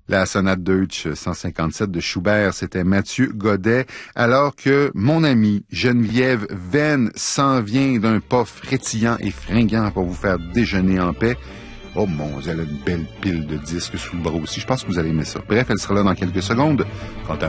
La sonate Deutsch 157 de Schubert, c'était Mathieu Godet, alors que mon amie Geneviève Venn s'en vient d'un pas frétillant et fringant pour vous faire déjeuner en paix. Oh mon Dieu, elle a une belle pile de disques sous le bras aussi. Je pense que vous allez aimer ça. Bref, elle sera là dans quelques secondes. Quant à